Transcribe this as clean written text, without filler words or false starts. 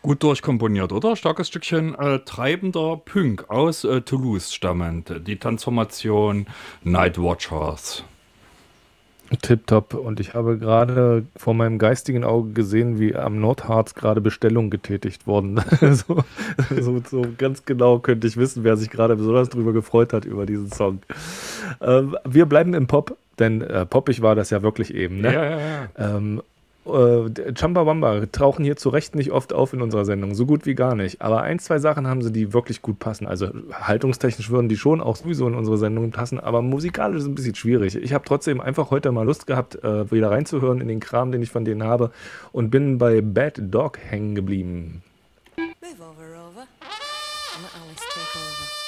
Gut durchkomponiert, oder? Starkes Stückchen treibender Punk aus Toulouse stammend. Die Transformation Night Watchers. Tipptopp. Und ich habe gerade vor meinem geistigen Auge gesehen, wie am Nordharz gerade Bestellungen getätigt wurden. so, so ganz genau könnte ich wissen, wer sich gerade besonders drüber gefreut hat über diesen Song. Wir bleiben im Pop, denn poppig war das ja wirklich eben, ne? Ja, ja, ja. Ähm, Chumbawamba tauchen hier zu Recht nicht oft auf in unserer Sendung, so gut wie gar nicht. Aber ein, zwei Sachen haben sie, die wirklich gut passen. Also haltungstechnisch würden die schon auch sowieso in unsere Sendung passen, aber musikalisch ist es ein bisschen schwierig. Ich habe trotzdem einfach heute mal Lust gehabt, wieder reinzuhören in den Kram, den ich von denen habe und bin bei Bad Dog hängen geblieben. Move over, Rover. And let Alice take over.